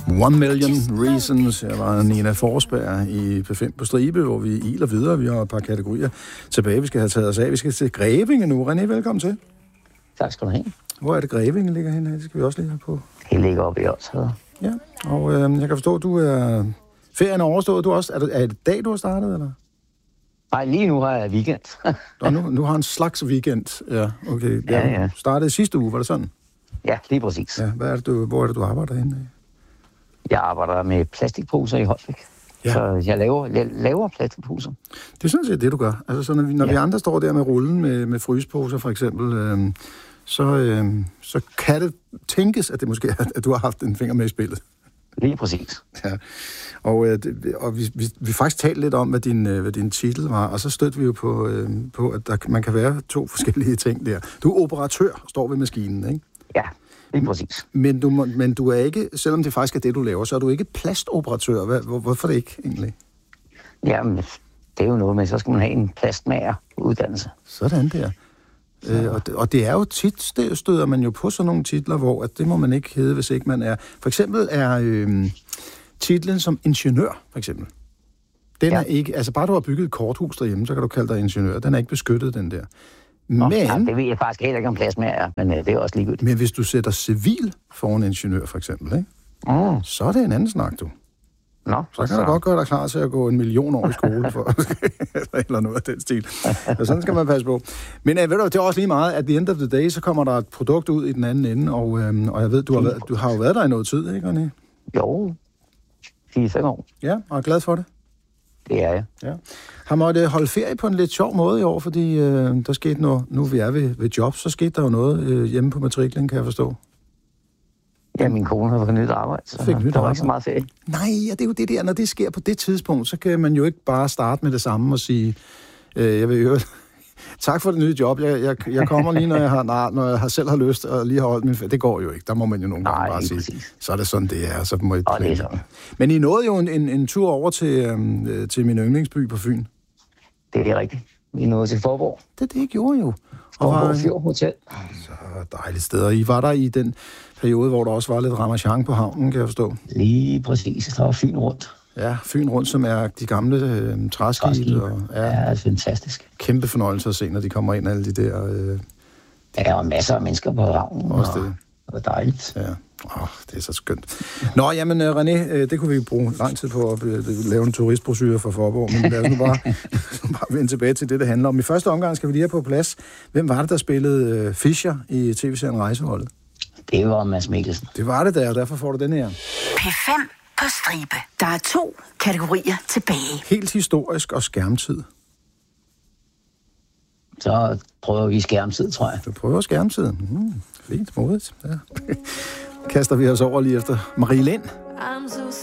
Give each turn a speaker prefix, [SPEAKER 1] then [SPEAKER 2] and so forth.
[SPEAKER 1] 1 Million Reasons. Jeg var Nina Forsberg i P5 på Stribe, hvor vi iler videre. Vi har et par kategorier tilbage, vi skal have taget os af. Vi skal til Grevinge nu. René, velkommen til.
[SPEAKER 2] Tak skal du have.
[SPEAKER 1] Hvor er det Grevinge ligger henne? Det skal vi også lige have på.
[SPEAKER 2] Det ligger oppe i Odsherred.
[SPEAKER 1] Ja, og jeg kan forstå, at du er... Ferien er overstået. Du også... Er det dag, du har startet, eller?
[SPEAKER 2] Nej, lige nu har jeg weekend.
[SPEAKER 1] Nu har en slags weekend. Ja, okay.
[SPEAKER 2] Ja.
[SPEAKER 1] Startede sidste uge, var det sådan?
[SPEAKER 2] Ja, lige præcis.
[SPEAKER 1] Ja, hvor er det, du arbejder henne?
[SPEAKER 2] Jeg arbejder med plastikposer i Holbæk. Ja. Så jeg laver plastikposer.
[SPEAKER 1] Det er sådan set det, du gør. Altså, så når vi andre står der med rullen med fryseposer, for eksempel, så kan det tænkes, at det måske er, at du har haft en finger med i spillet.
[SPEAKER 2] Lige præcis.
[SPEAKER 1] Ja. Og vi faktisk talte lidt om, hvad din titel var, og så stødte vi jo på at man kan være 2 forskellige ting der. Du er operatør, står ved maskinen, ikke?
[SPEAKER 2] Ja, lige præcis.
[SPEAKER 1] Men du er ikke, selvom det faktisk er det, du laver, så er du ikke plastoperatør. Hvorfor det ikke, egentlig?
[SPEAKER 2] Jamen, det er jo noget med, så skal man have en plastmager-uddannelse.
[SPEAKER 1] Sådan der. Og det er jo tit, støder man jo på sådan nogle titler, hvor at det må man ikke hedde, hvis ikke man er... For eksempel er titlen som ingeniør, for eksempel. Den er ikke... Altså bare du har bygget et korthus derhjemme, så kan du kalde dig ingeniør. Den er ikke beskyttet, den der. Men...
[SPEAKER 2] Ja, det ved jeg faktisk heller ikke om plastmager, men det er også ligegyldigt.
[SPEAKER 1] Men hvis du sætter civil foran ingeniør, for eksempel, ikke? Så er det en anden snak, du. Så kan du godt gøre dig klar til at gå 1 million år i skole for eller noget af den stil. Så sådan skal man passe på. Men ved du, det er også lige meget, at the end of the day, så kommer der et produkt ud i den anden ende, og jeg ved, du har jo været der i noget tid, ikke, René?
[SPEAKER 2] Jo, 4-5 år.
[SPEAKER 1] Ja, og er glad for det?
[SPEAKER 2] Det er jeg.
[SPEAKER 1] Ja. Har måttet holde ferie på en lidt sjov måde i år, fordi der skete noget, nu vi er ved job, så skete der jo noget hjemme på matriklen, kan jeg forstå.
[SPEAKER 2] Ja, min kone har fået nyt arbejde, så der var ikke så meget ferie.
[SPEAKER 1] Nej, det er jo det der, når det sker på det tidspunkt, så kan man jo ikke bare starte med det samme og sige, jeg vil jo tak for det nye job, jeg kommer lige, når jeg selv har lyst og lige har holdt min ferie. Det går jo ikke, der må man jo nogle gange bare sige, præcis. Så er det sådan, det er, så må I planlægge. Men I nåede jo en tur over til min yndlingsby på Fyn.
[SPEAKER 2] Det er rigtigt. Vi nåede til Forborg.
[SPEAKER 1] Det gjorde jo.
[SPEAKER 2] Forborg Fjord Hotel.
[SPEAKER 1] Så dejligt sted. Og I var der i den periode, hvor der også var lidt ramachan på havnen, kan jeg forstå.
[SPEAKER 2] Lige præcis. Der var Fyn rundt.
[SPEAKER 1] Ja, Fyn rundt, som er de gamle træskibe.
[SPEAKER 2] Ja, det er fantastisk.
[SPEAKER 1] Kæmpe fornøjelse at se, når de kommer ind, alle de der...
[SPEAKER 2] Der var masser af mennesker på havnen.
[SPEAKER 1] Også det.
[SPEAKER 2] Det var dejligt.
[SPEAKER 1] Ja. Det er så skønt. Nå, jamen René, det kunne vi bruge lang tid på at lave en turistbrochure for Forborg, men lad os nu bare vende tilbage til det handler om. I første omgang skal vi lige have på plads. Hvem var det, der spillede Fischer i tv-serien Rejseholdet?
[SPEAKER 2] Det var Mads Mikkelsen.
[SPEAKER 1] Det var det der, og derfor får du den her.
[SPEAKER 3] P5 på stribe. Der er 2 kategorier tilbage.
[SPEAKER 1] Helt historisk og skærmtid.
[SPEAKER 2] Så prøver vi skærmtid, tror jeg.
[SPEAKER 1] Du prøver skærmtid. Fint, modigt. Ja. Kaster vi os over lige efter Marie Lind.